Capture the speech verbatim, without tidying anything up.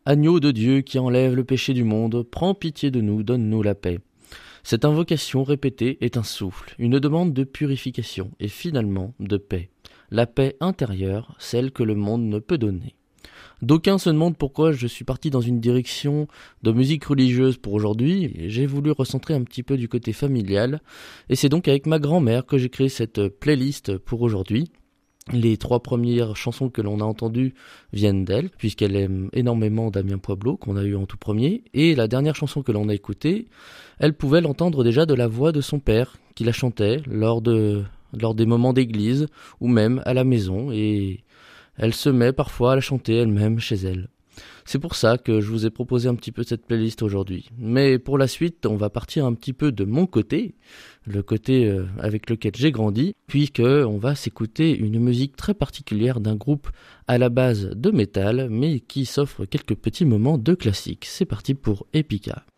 Agneau de Dieu qui enlève le péché du monde, prends pitié de nous, donne-nous la paix. Cette invocation répétée est un souffle, une demande de purification et finalement de paix. La paix intérieure, celle que le monde ne peut donner. D'aucuns se demandent pourquoi je suis parti dans une direction de musique religieuse pour aujourd'hui. J'ai voulu recentrer un petit peu du côté familial et c'est donc avec ma grand-mère que j'ai créé cette playlist pour aujourd'hui. Les trois premières chansons que l'on a entendues viennent d'elle, puisqu'elle aime énormément Damien Poibleau, qu'on a eu en tout premier, et la dernière chanson que l'on a écoutée, elle pouvait l'entendre déjà de la voix de son père, qui la chantait lors, de, lors des moments d'église, ou même à la maison, et elle se met parfois à la chanter elle-même chez elle. C'est pour ça que je vous ai proposé un petit peu cette playlist aujourd'hui. Mais pour la suite, on va partir un petit peu de mon côté, le côté euh, avec lequel j'ai grandi, puisque on va s'écouter une musique très particulière d'un groupe à la base de métal, mais qui s'offre quelques petits moments de classique. C'est parti pour Epica.